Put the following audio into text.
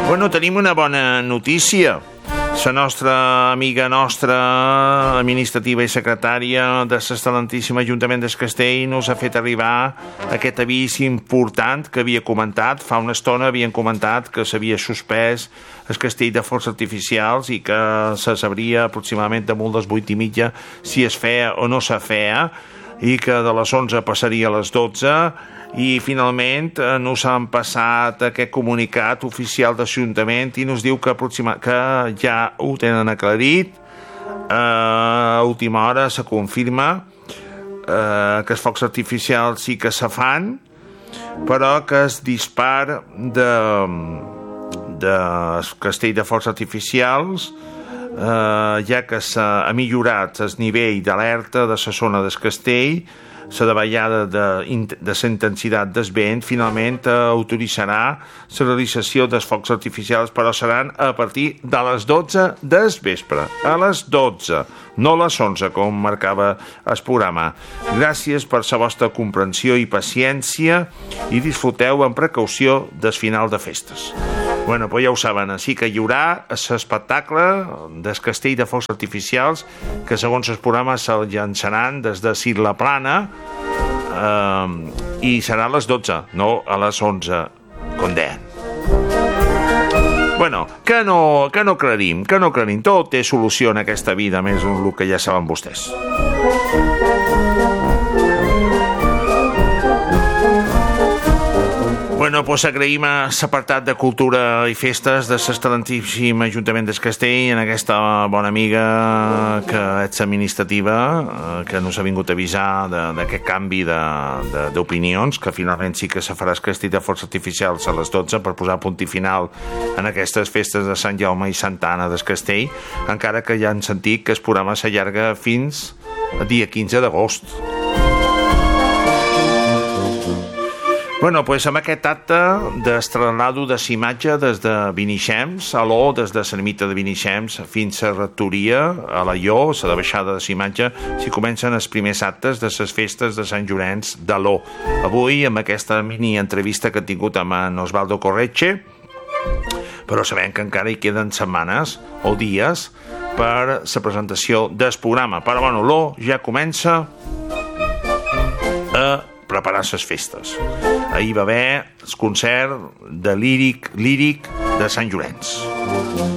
Bueno, tenim una bona notícia. La nostra amiga administrativa i secretària de l'excel·lentíssim Ajuntament del Castell nos ha fet arribar aquest avís important que havia comentat. Fa una estona havien comentat que s'havia suspès el castell de focs artificials i que se sabria aproximadament damunt les 8:30 si es feia o no se feia, i que de les 11 passaria a les 12, i finalment nos han passat aquest comunicat oficial de l'Ajuntament i nos diu que ja ho tenen aclarit. A última hora se confirma que els focs artificials sí que se fan, però que el dispar de castell de focs artificials, ja que s'ha millorat el nivell d'alerta de la zona del castell, la davallada de la intensitat del vent, finalment autoritzarà la realització dels focs artificials, però seran a partir de les 12 del vespre, a les 12, no a les 11, com marcava el programa. Gràcies per la vostra comprensió i paciència i disfruteu amb precaució del final de festes. Bueno, pues ja ho saben, així que hi haurà l'espectacle del castell de focs artificials que segons els programes se llançaran des de Sirla Plana i serà a les 12, no a les 11, com deien. Bueno, que no credim, tot té solució en aquesta vida, més el que ja saben vostès. Bueno, doncs agraïm a l'apartat de Cultura i Festes de l'excel·lentíssim Ajuntament del Castell en aquesta bona amiga que ets administrativa, que nos ha vingut a avisar d'aquest canvi d'opinions, que finalment sí que se farà el castell de focs artificials a les 12 per posar punt i final en aquestes festes de Sant Jaume i Santa Anna del Castell, encara que ja han sentit que el programa s'allarga fins al dia 15 d'agost. Bueno, doncs amb aquest acte d'estrelado de l'imatge des de Vinixems, des de l'ermita de Vinixems fins a la rectoria, a la Ió, la baixada de l'imatge, s'hi comencen els primers actes de les festes de Sant Llorenç de l'Ó. Avui, amb aquesta mini-entrevista que he tingut amb en Osvaldo Corretxe, però sabem que encara hi queden setmanes o dies per la presentació del programa. Però bueno, l'Ó ja comença a preparar les festes. Ahir va haver el concert de líric de Sant Llorenç.